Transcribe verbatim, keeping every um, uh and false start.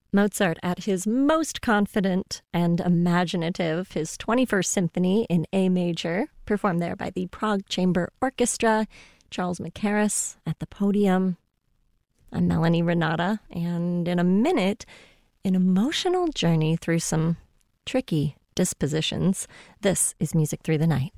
Mozart at his most confident and imaginative, his twenty-first Symphony in A major, performed there by the Prague Chamber Orchestra. Charles Mackerras at the podium. I'm Melanie Renata, and in a minute, an emotional journey through some tricky dispositions. This is Music Through the Night.